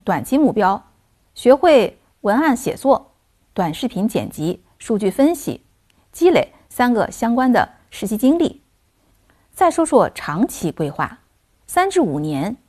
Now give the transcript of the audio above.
短期目标，学会文案写作、短视频剪辑、数据分析，积累3个相关的实习经历。再说说长期规划，3至5年